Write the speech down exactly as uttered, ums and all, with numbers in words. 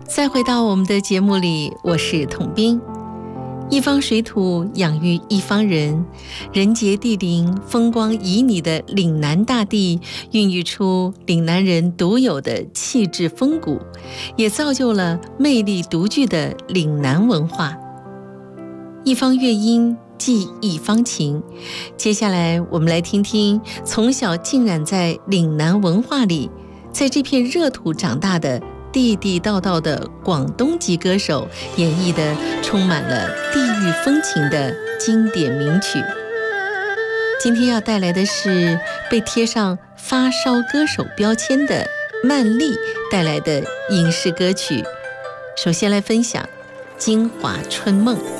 再回到我们的节目里，我是统兵。一方水土养育一方人，人杰地灵、风光旖旎的岭南大地，孕育出岭南人独有的气质风骨，也造就了魅力独具的岭南文化。一方乐音寄一方情，接下来我们来听听从小浸染在岭南文化里，在这片热土长大的地地道道的广东籍歌手演绎的充满了地域风情的经典名曲。今天要带来的是被贴上发烧歌手标签的曼丽带来的影视歌曲。首先来分享《京华春梦》。